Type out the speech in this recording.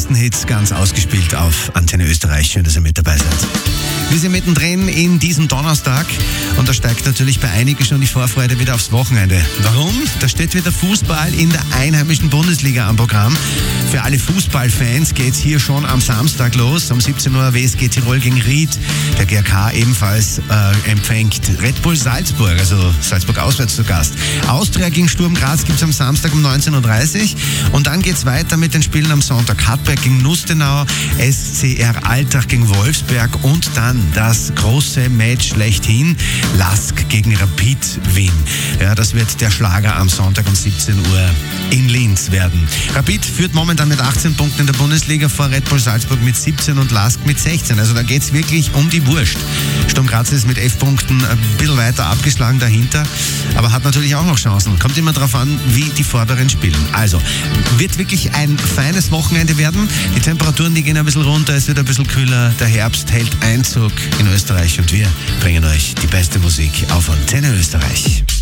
besten Hits ganz ausgespielt auf Antenne Österreich. Schön, dass ihr mit dabei seid. Wir sind mittendrin in diesem Donnerstag und da steigt natürlich bei einigen schon die Vorfreude wieder aufs Wochenende. Warum? Da steht wieder Fußball in der einheimischen Bundesliga am Programm. Für alle Fußballfans geht's hier schon am Samstag los. Um 17 Uhr WSG Tirol gegen Ried. Der GRK ebenfalls empfängt Red Bull Salzburg, also Salzburg auswärts zu Gast. Austria gegen Sturm Graz gibt's am Samstag um 19.30 Uhr. Und dann geht's weiter mit den Spielen am Sonntag. Hartberg gegen Nustenau, SCR Altach gegen Wolfsberg und dann das große Match schlechthin, Lask gegen Rapid Wien. Ja, das wird der Schlager am Sonntag um 17 Uhr in Linz werden. Rapid führt momentan mit 18 Punkten in der Bundesliga vor Red Bull Salzburg mit 17 und Lask mit 16. Also da geht's wirklich um die Wurst. Sturm Graz ist mit 11 Punkten ein bisschen weiter abgeschlagen dahinter, aber hat natürlich auch noch Chancen. Kommt immer darauf an, wie die Vorderen spielen. Also, wird wirklich ein feines Wochenende werden. Die Temperaturen, die gehen ein bisschen runter, es wird ein bisschen kühler. Der Herbst hält Einzug in Österreich und wir bringen euch die beste Musik auf Antenne Österreich.